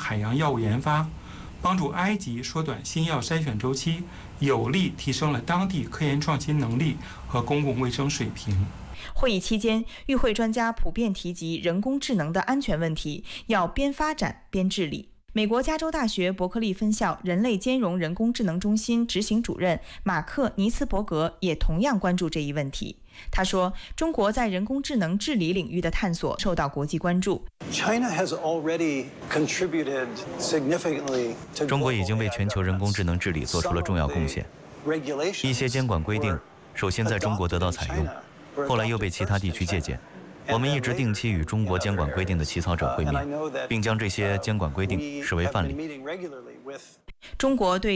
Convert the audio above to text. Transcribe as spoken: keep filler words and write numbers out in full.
海洋药物研发，帮助埃及缩短新药筛选周期，有力提升了当地科研创新能力和公共卫生水平。 会议期间，与会专家普遍提及人工智能的安全问题，要边发展边治理。美国加州大学伯克利分校人类兼容人工智能中心执行主任马克·尼茨伯格也同样关注这一问题。他说，中国在人工智能治理领域的探索受到国际关注。 中国已经为全球人工智能治理做出了重要贡献。一些监管规定首先在中国得到采用，后来又被其他地区借鉴。我们一直定期与中国监管规定的起草者会面，并将这些监管规定视为范例。 中国对